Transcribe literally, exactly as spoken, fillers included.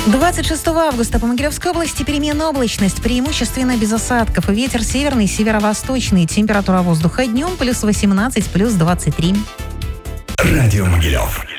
двадцать шестого августа по Могилевской области переменная облачность, преимущественно без осадков. Ветер северный, северо-восточный. Температура воздуха днем плюс восемнадцать, плюс двадцать три. Радио Могилев.